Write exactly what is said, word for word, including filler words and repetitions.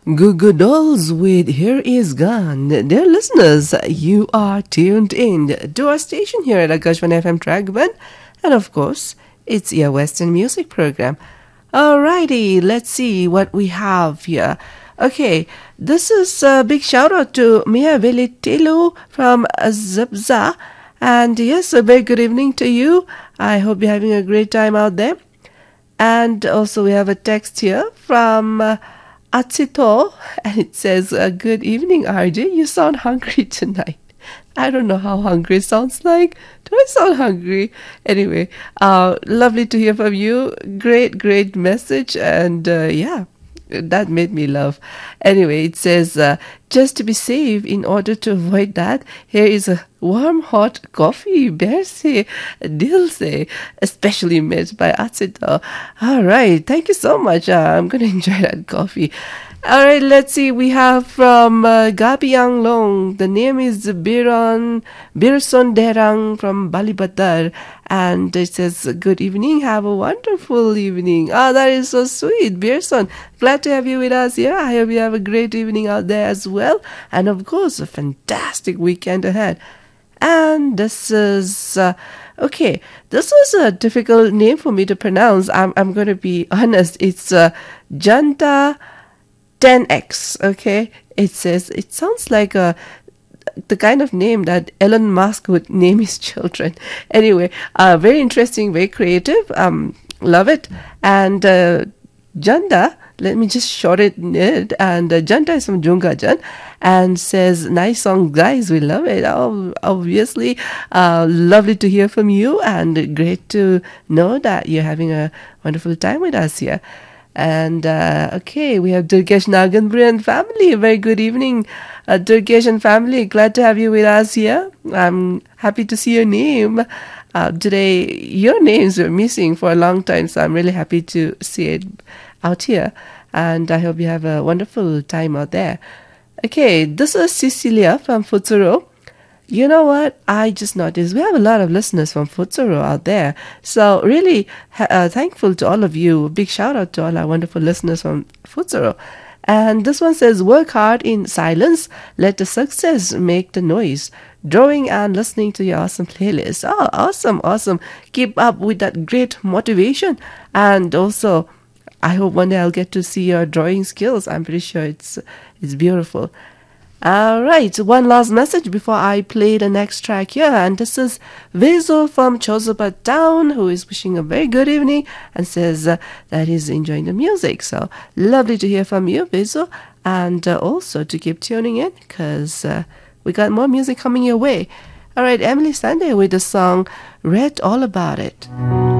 Goo Goo Dolls with Here Is Gone. Dear listeners, you are tuned in to our station here at Akashvan F M Tragban, and of course, it's your Western music program. Alrighty, let's see what we have here. Okay, this is a big shout out to Mia Velitilu from Zabza. And yes, a very good evening to you. I hope you're having a great time out there. And also we have a text here from uh, Atsito, and it says, uh, good evening, R J. You sound hungry tonight. I don't know how hungry sounds like. Do I sound hungry? Anyway, uh, lovely to hear from you. Great, great message. And uh, yeah, that made me laugh. Anyway, it says, uh, just to be safe, in order to avoid that, here is a warm, hot coffee, Berse, Dilse, especially made by Atsito. All right, thank you so much. Uh, I'm going to enjoy that coffee. All right, let's see. We have from uh, Gabi Anglong. The name is Biron Birson Derang from Balibatar. And it says, good evening. Have a wonderful evening. Ah, that is so sweet, Birson. Glad to have you with us here. I hope you have a great evening out there as well. And of course, a fantastic weekend ahead. And this is, uh, okay, this was a difficult name for me to pronounce. I'm, I'm going to be honest. It's uh, Janta ten X, okay? It says, it sounds like a the kind of name that Elon Musk would name his children. Anyway, uh, very interesting, very creative. Um, love it. And uh, Janda, let me just shorten it. And uh, Janda is from Jungajan and says, nice song, guys. We love it. Oh, obviously, uh, lovely to hear from you and great to know that you're having a wonderful time with us here. And uh, okay, we have Durgesh Naganbri and family. Very good evening, uh, Durgesh and family. Glad to have you with us here. I'm happy to see your name. Uh, today, your names were missing for a long time, so I'm really happy to see it out here. And I hope you have a wonderful time out there. Okay, this is Cecilia from Futsuro. You know what? I just noticed we have a lot of listeners from Futsuro out there. So really uh, thankful to all of you. Big shout out to all our wonderful listeners from Futsuro. And this one says, work hard in silence. Let the success make the noise. Drawing and listening to your awesome playlist. Oh, awesome, awesome. Keep up with that great motivation. And also, I hope one day I'll get to see your drawing skills. I'm pretty sure it's it's beautiful. All right, one last message before I play the next track here. And this is Vezo from Chozuba Town, who is wishing a very good evening and says uh, that he's enjoying the music. So lovely to hear from you, Vezo. And uh, also to keep tuning in because uh, we got more music coming your way. All right, Emily Sunday with the song Read All About It.